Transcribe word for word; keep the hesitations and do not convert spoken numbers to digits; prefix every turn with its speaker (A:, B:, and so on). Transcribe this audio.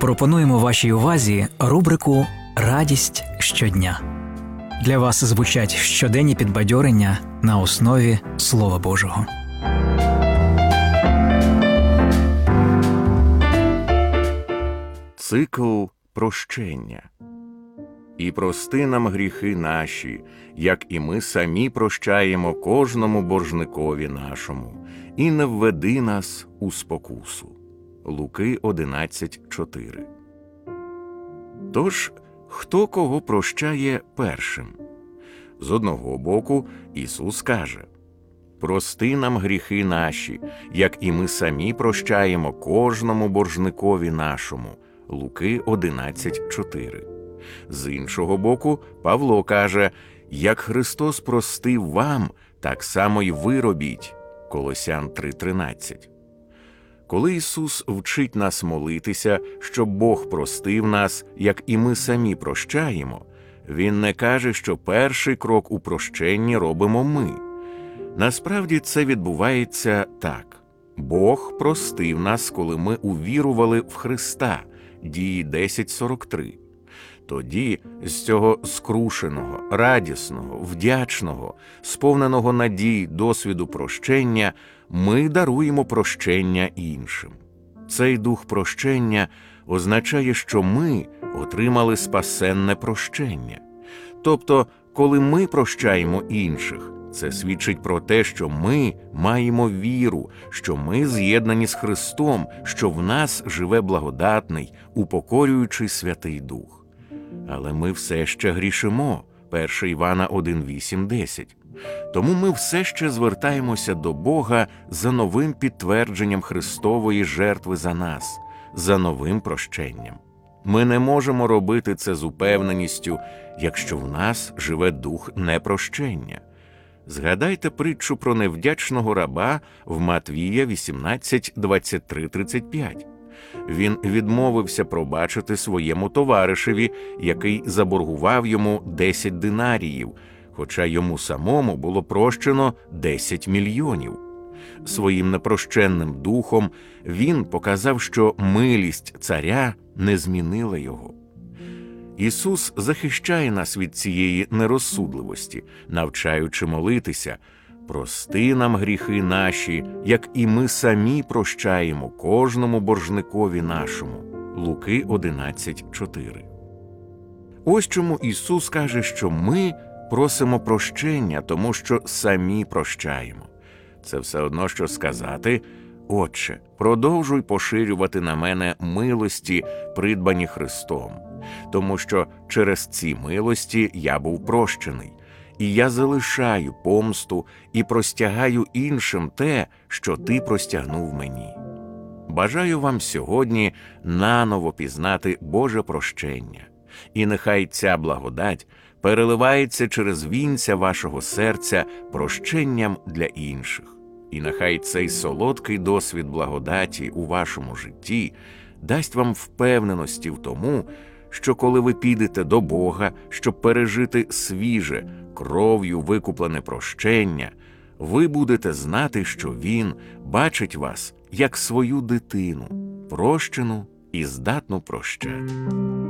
A: Пропонуємо вашій увазі рубрику «Радість щодня». Для вас звучать щоденні підбадьорення на основі Слова Божого.
B: Цикл прощення. «І прости нам гріхи наші, як і ми самі прощаємо кожному боржникові нашому, і не введи нас у спокусу». Луки одинадцять чотири. Тож, хто кого прощає першим? З одного боку, Ісус каже: «Прости нам гріхи наші, як і ми самі прощаємо кожному боржникові нашому». Луки одинадцять чотири. З іншого боку, Павло каже: «Як Христос простив вам, так само й ви робіть». Колосян три тринадцять. Коли Ісус вчить нас молитися, щоб Бог простив нас, як і ми самі прощаємо, Він не каже, що перший крок у прощенні робимо ми. Насправді це відбувається так. Бог простив нас, коли ми увірували в Христа. Дії десять сорок три. Тоді з цього скрушеного, радісного, вдячного, сповненого надій досвіду прощення ми даруємо прощення іншим. Цей дух прощення означає, що ми отримали спасенне прощення. Тобто, коли ми прощаємо інших, це свідчить про те, що ми маємо віру, що ми з'єднані з Христом, що в нас живе благодатний, упокорюючий Святий Дух. Але ми все ще грішимо. перше Івана один вісім десять. Тому ми все ще звертаємося до Бога за новим підтвердженням Христової жертви за нас, за новим прощенням. Ми не можемо робити це з упевненістю, якщо в нас живе дух непрощення. Згадайте притчу про невдячного раба в Матвія вісімнадцять двадцять три тридцять п'ять. Він відмовився пробачити своєму товаришеві, який заборгував йому десять динаріїв, хоча йому самому було прощено десять мільйонів. Своїм непрощенним духом він показав, що милість царя не змінила його. Ісус захищає нас від цієї нерозсудливості, навчаючи молитися: «Прости нам гріхи наші, як і ми самі прощаємо кожному боржникові нашому». Луки одинадцять чотири. Ось чому Ісус каже, що ми просимо прощення, тому що самі прощаємо. Це все одно, що сказати: «Отче, продовжуй поширювати на мене милості, придбані Христом, тому що через ці милості я був прощений, і я залишаю помсту і простягаю іншим те, що ти простягнув мені». Бажаю вам сьогодні наново пізнати Боже прощення, і нехай ця благодать переливається через вінця вашого серця прощенням для інших. І нехай цей солодкий досвід благодаті у вашому житті дасть вам впевненості в тому, що коли ви підете до Бога, щоб пережити свіже, кров'ю викуплене прощення, ви будете знати, що Він бачить вас як свою дитину, прощену і здатну прощати.